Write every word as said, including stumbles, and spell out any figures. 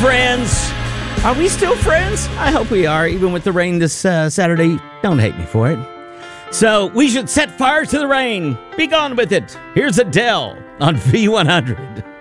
friends. Are we still friends? I hope we are, even with the rain this uh, Saturday. Don't hate me for it. So we should set fire to the rain. Be gone with it. Here's Adele on V one hundred.